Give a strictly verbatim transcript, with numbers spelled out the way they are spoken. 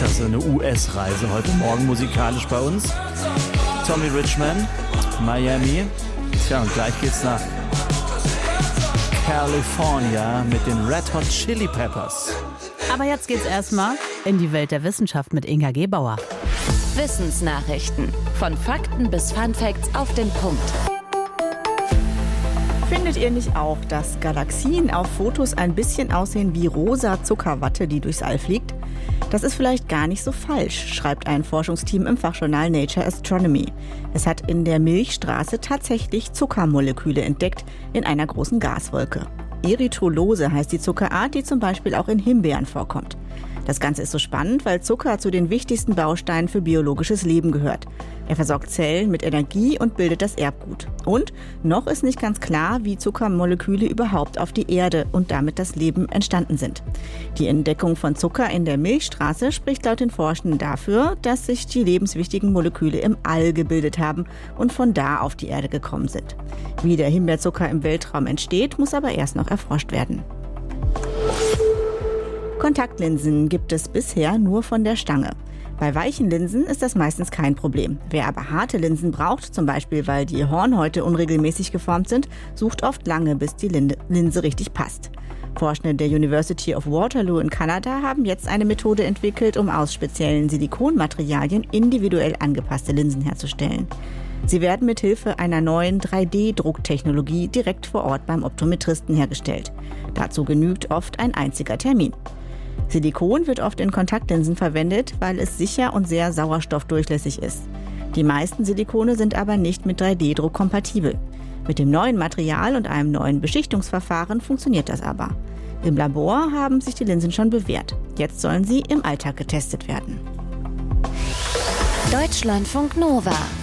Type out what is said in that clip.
Das ist eine U S-Reise heute Morgen musikalisch bei uns. Tommy Richman, Miami. Tja, und gleich geht's nach California mit den Red Hot Chili Peppers. Aber jetzt geht's erstmal in die Welt der Wissenschaft mit Inga Gebauer. Wissensnachrichten. Von Fakten bis Funfacts auf den Punkt. Findet ihr nicht auch, dass Galaxien auf Fotos ein bisschen aussehen wie rosa Zuckerwatte, die durchs All fliegt? Das ist vielleicht gar nicht so falsch, schreibt ein Forschungsteam im Fachjournal Nature Astronomy. Es hat in der Milchstraße tatsächlich Zuckermoleküle entdeckt in einer großen Gaswolke. Erythrolose heißt die Zuckerart, die zum Beispiel auch in Himbeeren vorkommt. Das Ganze ist so spannend, weil Zucker zu den wichtigsten Bausteinen für biologisches Leben gehört. Er versorgt Zellen mit Energie und bildet das Erbgut. Und noch ist nicht ganz klar, wie Zuckermoleküle überhaupt auf die Erde und damit das Leben entstanden sind. Die Entdeckung von Zucker in der Milchstraße spricht laut den Forschenden dafür, dass sich die lebenswichtigen Moleküle im All gebildet haben und von da auf die Erde gekommen sind. Wie der Himbeerzucker im Weltraum entsteht, muss aber erst noch erforscht werden. Kontaktlinsen gibt es bisher nur von der Stange. Bei weichen Linsen ist das meistens kein Problem. Wer aber harte Linsen braucht, zum Beispiel weil die Hornhäute unregelmäßig geformt sind, sucht oft lange, bis die Linse richtig passt. Forschende der University of Waterloo in Kanada haben jetzt eine Methode entwickelt, um aus speziellen Silikonmaterialien individuell angepasste Linsen herzustellen. Sie werden mit Hilfe einer neuen drei D Drucktechnologie direkt vor Ort beim Optometristen hergestellt. Dazu genügt oft ein einziger Termin. Silikon wird oft in Kontaktlinsen verwendet, weil es sicher und sehr sauerstoffdurchlässig ist. Die meisten Silikone sind aber nicht mit drei D Druck kompatibel. Mit dem neuen Material und einem neuen Beschichtungsverfahren funktioniert das aber. Im Labor haben sich die Linsen schon bewährt. Jetzt sollen sie im Alltag getestet werden. Deutschlandfunk Nova.